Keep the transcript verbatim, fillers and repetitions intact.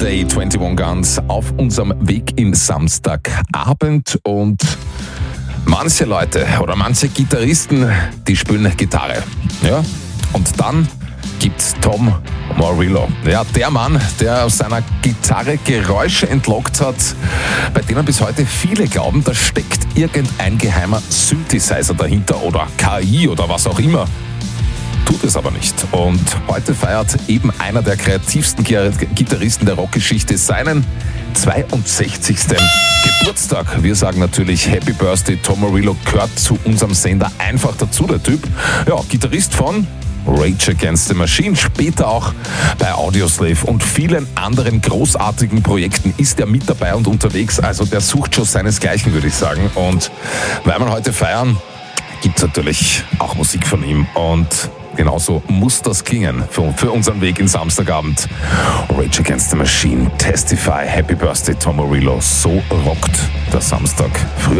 Day, einundzwanzig Guns auf unserem Weg in Samstagabend und manche Leute oder manche Gitarristen, die spielen Gitarre. Ja? Und dann gibt's Tom Morello. Ja, der Mann, der aus seiner Gitarre Geräusche entlockt hat, bei denen bis heute viele glauben, da steckt irgendein geheimer Synthesizer dahinter oder K I oder was auch immer. Tut es aber nicht. Und heute feiert eben einer der kreativsten Gitarristen der Rockgeschichte seinen zweiundsechzigsten Geburtstag. Wir sagen natürlich Happy Birthday, Tom Morello gehört zu unserem Sender einfach dazu, der Typ. Ja, Gitarrist von Rage Against the Machine, später auch bei Audioslave und vielen anderen großartigen Projekten ist er mit dabei und unterwegs. Also der sucht schon seinesgleichen, würde ich sagen. Und weil wir heute feiern, gibt es natürlich auch Musik von ihm. Und genauso muss das klingen für, für unseren Weg in Samstagabend. Rage Against the Machine, Testify, Happy Birthday Tom Morello. So rockt der Samstag früher.